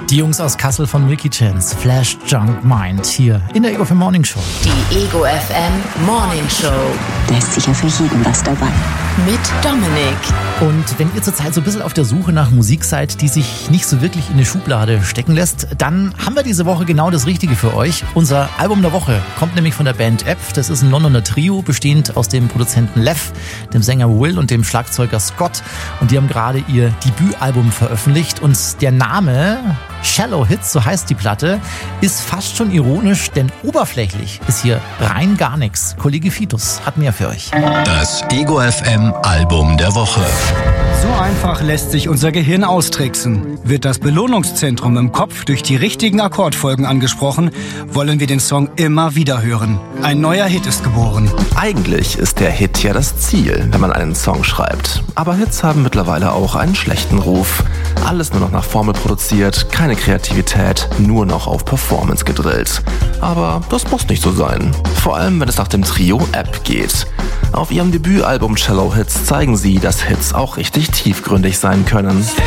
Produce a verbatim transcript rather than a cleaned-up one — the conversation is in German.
Die Jungs aus Kassel von Milky Chance, Flash Junk Mind, hier in der Ego F M Morning Show. Die Ego F M Morning Show. Da ist sicher für jeden was dabei. Mit Dominik. Und wenn ihr zurzeit so ein bisschen auf der Suche nach Musik seid, die sich nicht so wirklich in eine Schublade stecken lässt, dann haben wir diese Woche genau das Richtige für euch. Unser Album der Woche kommt nämlich von der Band App. Das ist ein Londoner Trio, bestehend aus dem Produzenten Lev, dem Sänger Will und dem Schlagzeuger Scott. Und die haben gerade ihr Debütalbum veröffentlicht. Und der Name Shallow Hits, so heißt die Platte, ist fast schon ironisch, denn oberflächlich ist hier rein gar nichts. Kollege Fitus hat mehr für euch. Das Ego F M Album der Woche. So einfach lässt sich unser Gehirn austricksen. Wird das Belohnungszentrum im Kopf durch die richtigen Akkordfolgen angesprochen, wollen wir den Song immer wieder hören. Ein neuer Hit ist geboren. Eigentlich ist der Hit ja das Ziel, wenn man einen Song schreibt. Aber Hits haben mittlerweile auch einen schlechten Ruf. Alles nur noch nach Formel produziert, keine Kreativität, nur noch auf Performance gedrillt. Aber das muss nicht so sein. Vor allem, wenn es nach dem Trio App geht. Auf ihrem Debütalbum Shallow Hits zeigen sie, dass Hits auch richtig tiefgründig sein können.